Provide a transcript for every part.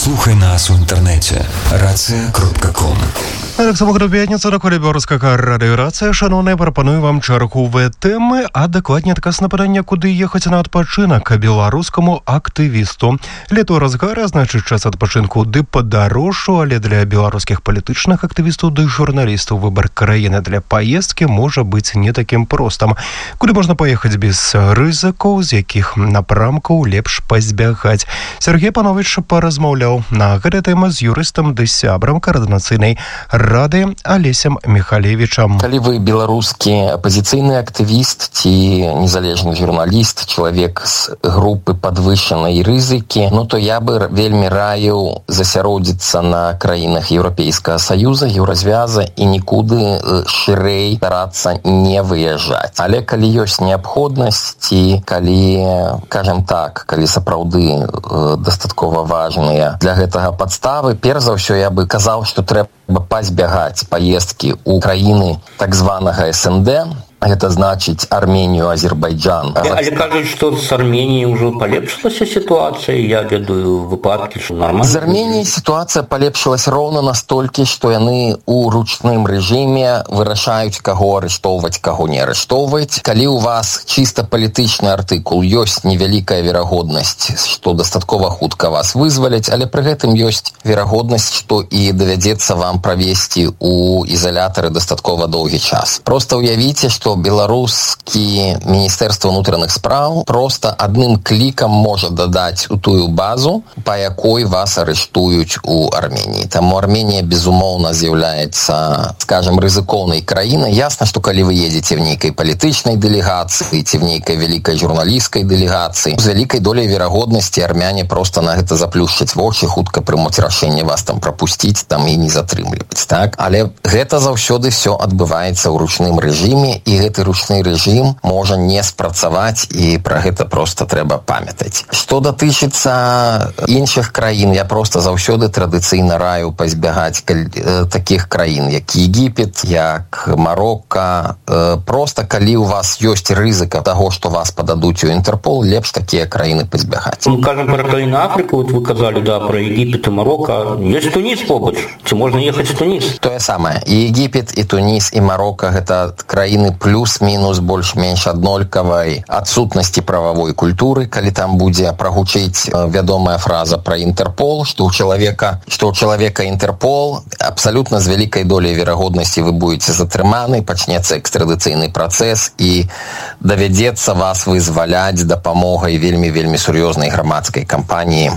Слухай нас у інтэрнэце racыя.com. Так само пятница на коле беларускага радыё «Рацыя». Шановныя, прапаную вам чарговыя тэмы, а дакладней адказ на пытанне, куды ехаць на адпачынак беларускаму актывісту. Лето разгара, значыць час адпачынку ды падарожжу, але для беларускіх палітычных актывістаў ды журналістаў выбар краіны для паездкі можа быць не такім простым. Куды можна паехаць без рызыкаў, з якіх напрамкаў лепш пазбягаць? Сергей Панович паразмаўляў на гэтай тэмы з юрыстам ды сябрам каардынацыйнай рады Алесем Михалевичам. Калі вы беларускі апазіцыйны актывіст ці незалежны журналіст, чалавек з групы падвышанай рызыкі, то я бы вельмі раіў засяродзіцца на краінах Еўрапейскага Саюза, Еўразвяза і нікуды шырэй старацца не выязджаць. Але калі ёсць неабходнасць ці калі, кажам так, калі сапраўды дастаткова важныя для гэтага падставы, перш за ўсё я бы казаў, што трэба пазбягаць паездкі ў краіны так званага СНД. Это значит Армению, Азербайджан. Але кажуть, что с Арменией уже полепшилась ситуация. Я ведаю выпадки, что нормально. С Арменией ситуация полепшилась ровно настолько, что яны у ручным режиме вырашаюць, каго арыштоўваць, каго не арыштоўваць. Калі у вас чисто палітычны артыкул, ёсць невялікая верагоднасць, што дастаткова хутка вас вызваляць, але пры гэтым ёсць верагоднасць, што і давядзецца вам правесці у изолятары дастаткова доўгі час. Просто уявіце, што беларускі Міністэрства ўнутраных спраў просто адным клікам можа дадаць у тую базу, па якой вас арыштуюць у Арменіі. Таму Арменія, безумоўна, з'яўляецца, скажем, рызыкоўнай краінай. Ясна, што калі вы едзеце в нейкай палітычнай дэлегацыі ці в нейкай вялікай журналісцкай дэлегацыі, з вялікай доляй верагоднасці армяне просто на гэта заплюшчаць вочы, хутка прымуць рашэнне вас там прапусціць там і не затрымліваць. Так? Але гэта заўсёды все адбываецца ў ручным рэжыме, і гэты ручны рэжым можа не спрацаваць, і пра гэта проста трэба памятаць. Што датычыцца іншых краін, я проста заўсёды традыцыйна раю пазбягаць такіх краін, як Егіпет, як Марокка. Проста калі у вас ёсць рызыка таго, што вас пададуць у Інтэрпол, лепш такія краіны пазбягаць. Кажам пра краіны Афрыкі, вот вы казалі, да, пра Егіпет і Марокка. Ёсць Туніс побач. Ці можна ехаць у Туніс? Тое самае. І Егіпет, і Туніс, і Марокка гэта краіны плюс-мінус больш-менш аднолькавай адсутнасці прававой культуры, калі там будзе прагучыць вядомая фраза пра Інтэрпол, што ў чалавека Інтэрпол, абсалютна з вялікай доляй верагоднасці вы будзеце затрыманы, пачнецца экстрадыцыйны працэс і давядзецца вас вызваляць дапамогай вельмі сур'ёзнай грамадскай кампаніі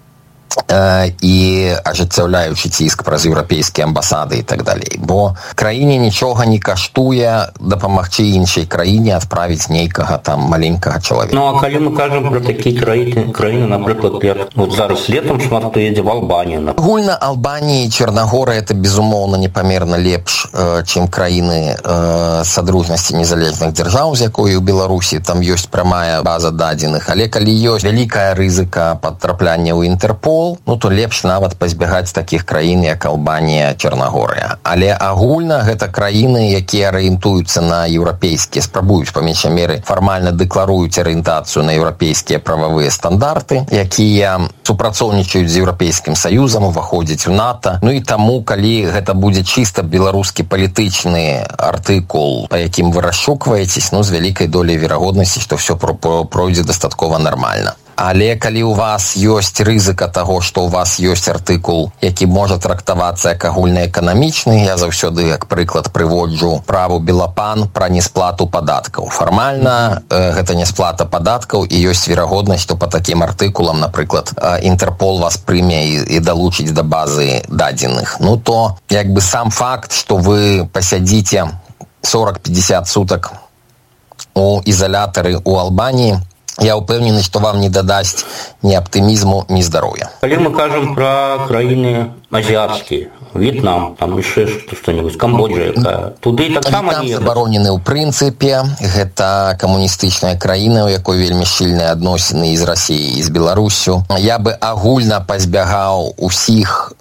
і ажыццяўляючы ціск праз еўрапейскія амбасады і так далей. Бо краіне нічога не каштуе дапамагчы іншай краіне адправіць нейкага там маленькага чалавека. А калі мы кажам пра такія краіны, напрыклад, як зараз летом шмат хто едзе в Албанію. Агульна Албанія і Чарнагора это безумоўна непамерна лепш, чым краіны садружнасці незалежных дзяржаў, з якой у Беларусі там ёсць прамая база дадзеных, але калі ёсць вялікая рызыка патрапляння ў Інтэрпол, то лепш нават пазбягаць такіх краін, як Албанія, Чарнагорыя. Але агульна гэта краіны, якія арыентуюцца на еўрапейскія, спрабуюць, па меншай меры, фармальна дэкларуюць арыентацыю на еўрапейскія прававыя стандарты, якія супрацоўнічаюць з Еўрапейскім Саюзам, уваходзяць у НАТО. І таму, калі гэта будзе чыста беларускі палітычны артыкул, па якім вы расшукваецесь, з вялікай доляй верагоднасці, што ўсё пройдзе дастаткова нармальна. Але калі у вас ёсць рызыка таго, што у вас ёсць артыкул, які можа трактавацца як агульнаэканамічны, я заўсёды, як прыклад, прыводжу праву Белапан пра несплату падаткаў. Фармальна гэта несплата падаткаў, і ёсць верагоднасць, што па такім артыкулам, напрыклад, Інтэрпол вас прыме і далучыць да базы дадзеных. То як бы сам факт, што вы пасядзіце 40-50 сутак у изолятары у Албаніі, я ўпэўнены, што вам не дадасць ні аптымізму, ні здароўя. Калі мы кажам пра краіны азіяцкія, В'етнам, там яшчэ што-небудзь, Камбоджа, якая. Туды таксама не забаронены ў прынцыпе. Гэта камуністычная краіна, у якой вельмі шчыльныя адносіны і з Расіяй, і з Беларусю. Я бы агульна пазбягаў усіх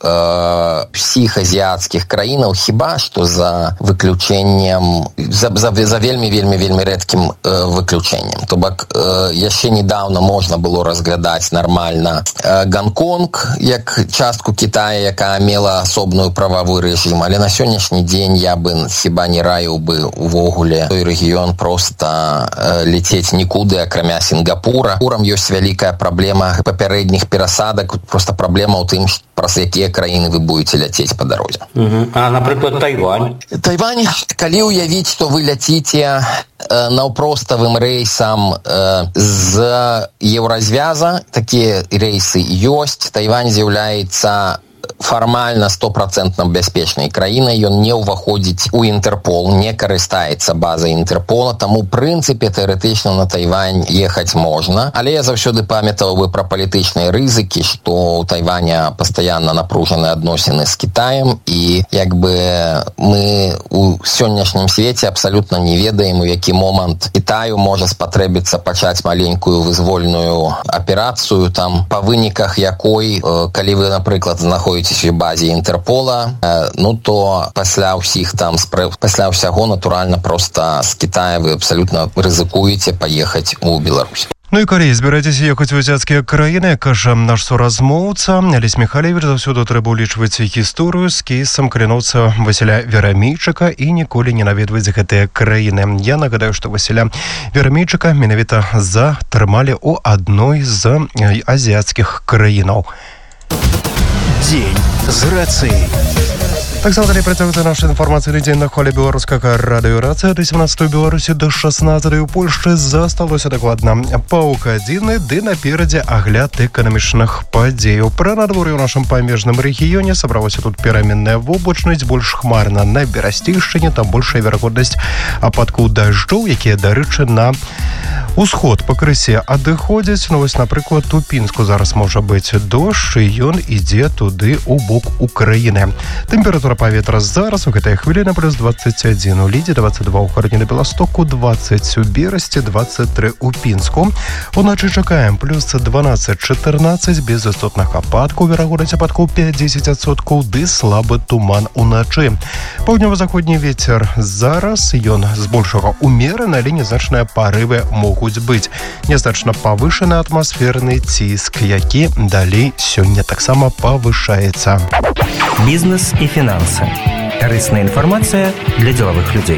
азіяцкіх краінаў, хіба што за выключэннем, за вельмі рэдкім выключэннем. То бок, яшчэ недавно можна было разглядаць нармальна Гонконг як частку Китая, якая мела асобную прававы рэжым, але на сённяшні дзень я бы хіба не раіў бы увогуле той рэгіён проста летець нікуды, акрамя Сінгапура. Урам ёсць вялікая праблема папярэдніх перасадак, проста праблема ў тым, праз якія краіны вы будете ляцець па дарозе. А, напрыклад, Тайвань? Тайвань, калі ўявіць, што вы ляціце наўпроставым рэйсам з Еўразвяза, такія рэйсы ёсць. Тайвань з'яўляецца фармальна 100% бяспечнай краінай, ён не ўваходзіць у Інтэрпол, не карыстаецца базай Інтэрпола, таму, прынцыпе, тэарэтычна на Тайвань ехаць можна. Але я заўсёды памятаў бы пра палітычныя рызыкі, што ў Тайваня пастаянна напружаныя адносіны з Кітаем, і як бы мы у сённяшнім свеце абсалютна не ведаем, у які момант Кітаю можа спатрэбіцца пачаць маленькую вызвольную аперацыю, там, па выніках якой, калі вы, напрыклад, знаходзіцеся в базе Інтэрпола, ну то пасля ўсіх там пасля ўсяго, натуральна, проста з Кітая вы абсалютна рызыкуеце паехаць у Беларусь. Ну і калі збіраецеся ехаць у азіяцкія краіны, кажа наш суразмоўца Алесь Михалевич, заўсёды трэба ўлічваць гісторыю з кейсам кляноўца Васіля Верамейчыка і ніколі не наведваць гэтыя краіны. Я нагадаю, што Васіля Верамейчыка менавіта затрымалі ў адной з азіяцкіх краінаў. Дзень з рацыяй. Так далее працягваецца наша інфармацыйны дзень на хвалі беларускага радыёрацыя. Да 17 Беларусі, до 16 у Польшчы засталося дакладна паўгадзіны, ды наперадзе агляд эканамічных падзеяў. Пра надвор'е ў нашым памежным рэгіёне сабралася тут пераменная воблачнасць, больш хмарна на Берасцейшчыне, там большая верагоднасць ападкаў дажджоў, якія, дарэчы, на усход пакрысе адыходзяць. Ну вось, напрыклад, у Пінску зараз можа быць дождж, і ён ідзе туды у бок Украіны. Тэмпература паветра зараз у гэтай хвіліны плюс 21 у Лідзе, 22 у Харні на Беластоку, 20 у Берасці, 23 у Пінску. Уначы чакаем плюс 12-14 без істотных ападкаў, верагоднасць ападкаў 5-10%, ды слабы туман уначы. Паўднёва-заходні вецер зараз, ён збольшага умераны, але незначныя парывы могуць быць. Незначна павышаны атмасферны ціск, які далей сёння таксама павышаецца. Бізнес і фінансы. Карысная інфармацыя для дзелавых людзей.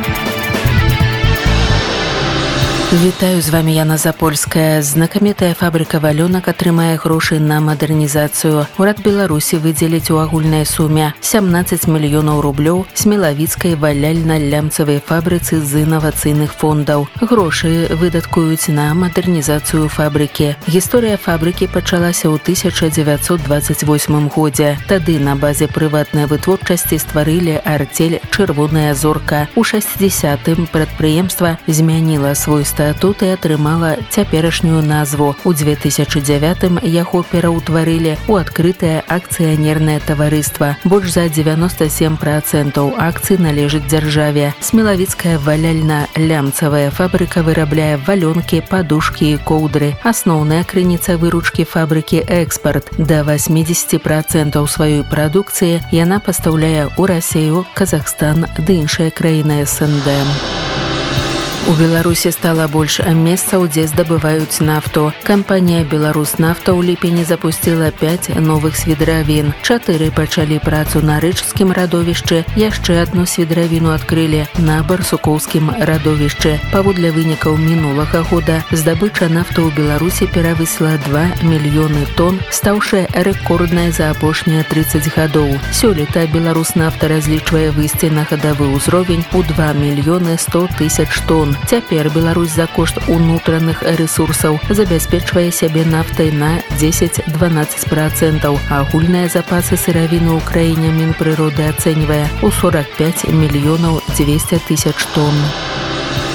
Вітаю, з вами Яна Запольская. Знакамітая фабрыка валёнак атрымае грошы на мадэрнізацыю. Урад Беларусі выдзеліць у агульнай суме 17 мільёнаў рублёў смелавіцкай валяльна-лямцавай фабрыцы з інавацыйных фондаў. Грошы выдаткуюць на мадэрнізацыю фабрыкі. Гісторыя фабрыкі пачалася ў 1928 годзе. Тады на базе прыватнай вытворчасці стварылі артель «Чырвоная зорка». У 60-м прадпрыемства змяніла свой статут і атрымала цяперашнюю назву. У 2009-м яго пераўтварылі ў адкрытае акцыянернае таварыства. Больш за 97% акцый належыць дзяржаве. Смелавіцкая валяльна-лямцавая фабрыка вырабляе валёнкі, падушкі і коўдры. Асноўная крыніца выручкі фабрыкі экспарт. Да 80% сваёй прадукцыі яна пастаўляе ў Расію, Казахстан ды іншыя краіны СНД. У Беларусі стала больш месцаў, дзе здабываюць нафту. Кампанія «Беларуснафта» ў ліпені запусціла 5 новых свідравін. 4 пачалі працу на рэчскім радовішчы, яшчэ адну свідравіну адкрылі на барсукоўскім радовішчы. Паводле вынікаў мінулага года здабыча нафты ў Беларусі перавысіла 2 мільёны тонн, стаўшы рэкорднай за апошнія 30 гадоў. Сёлета «Беларуснафта» разлічвае выйсці на гадавы ўзровень у 2 мільёны 100 тысяч тонн. Цяпер Беларусь за кошт унутраных рэсурсаў забяспечвае сябе нафтай на 10-12%. Агульныя запасы сыравіны ў краіне Мінпрыроды ацэньвае ў 45 мільёнаў 200 тысяч тонн.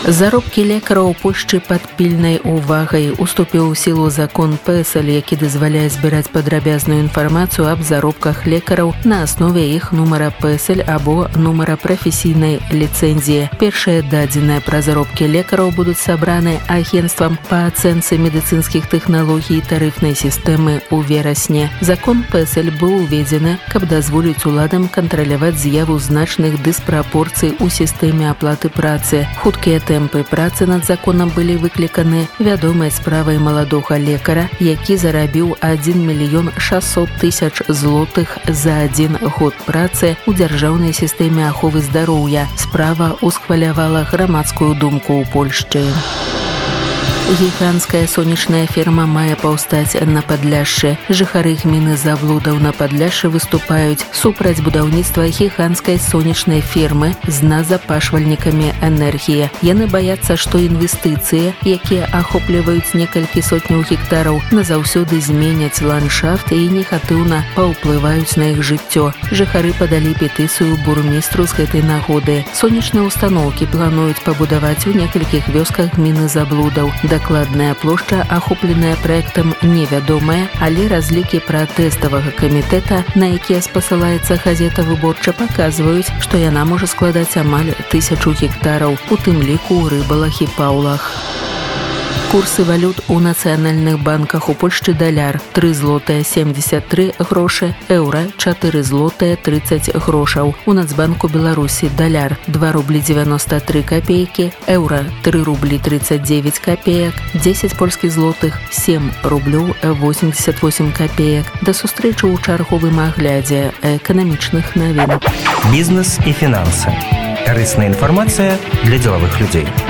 Заробкі лекараў у Польшчы пад пільнай увагай. Уступіў у сілу закон ПСЛ, які дазваляе збіраць падрабязную інфармацыю аб заробках лекараў на аснове іх нумара ПСЛ або нумара прафесійнай ліцэнзіі. Першыя дадзеныя пра заробкі лекараў будуць сабраны агенцтвам па ацэнцы медыцынскіх тэхналогій і тарыфнай сістэмы ў верасні. Закон ПСЛ быў уведзены, каб дазволіць уладам кантраляваць з'яву значных дыспрапорцый у сістэме аплаты працы. Хуткія тэмпы працы над законам былі выкліканы вядомай справай маладога лекара, які зарабіў 1 600 000 злотых за 1 год працы ў дзяржаўнай сістэме аховы здароўя. Справа усхвалявала грамадскую думку ў Польшчы. Гіганцкая сонечная ферма мае паўстаць на Падляшшы. Жыхары гміны Завлудаў на Падляшшы выступаюць супраць будаўніцтва гіганцкай сонечнай фермы з назапашвальнікамі энергіі. Яны баяцца, што інвестыцыі, якія ахопліваюць некалькі сотняў гектараў, назаўсёды зменяць ландшафт і негатыўна паўплываюць на іх жыццё. Жыхары падалі петыцыю бурмістру з гэтай нагоды. Сонечныя ўстаноўкі плануюць пабудаваць у некалькіх вёсках гміны Заблудаў. Дакладная плошча, ахопленая праектам, невядомая, але разлікі пратэставага камітэта, на якія спасылаецца газета «Выборча», паказваюць, што яна можа складаць амаль 1000 гектараў, у тым ліку ў рыбалах і паўлах. Курсы валют у нацыянальных банках у Польшчы: даляр 3 злотыя 73 грошы, еўра 4 злотыя 30 грошаў. У Нацбанку Беларусі даляр 2 рублі 93 копейкі, еўра 3 рублі 39 копеек, 10 польскіх злотых 7 рублёў 88 копеек. Да сустрэчы ў чарговым аглядзе эканамічных навін. Бізнес і фінансы. Карысная інфармацыя для дзелавых людзей.